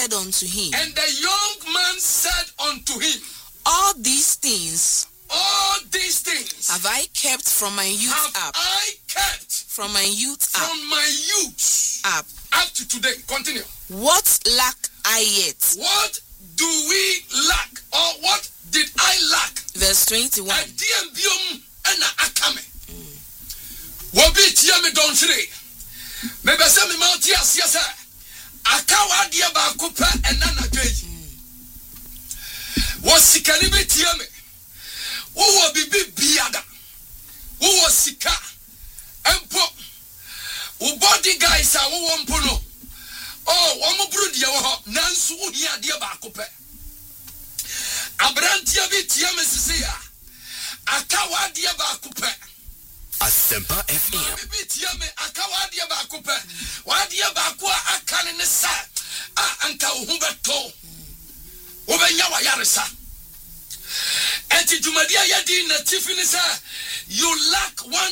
said unto him, And the young man said unto him, all these things have I kept from my youth up. I kept From my youth up. from my youth Up. up to today. Continue. What lack I yet? What do we lack? Or what did I lack? Verse 21. Wobi tia me don hire. Me be se me ma tia sia se. Akawa de ba ko pa enana dwei. Wo sikani be tia me. Wo bibi biada. Wo sika. Empo. Wo body guys a wo mpo no. Oh, wo mo bru de wo ho. Nansu wo hia de ba ko pa. Abrantia bi tia me sisi ya. Akawa de ba ko pa. Asempa FM. Bibi tia me akawa de ba ko pa. Wa de ba ko akane ne sa. Anka wo hu beto. Wo benya wa yaresa. Enti jumadia yadi na tifini sa. You lack one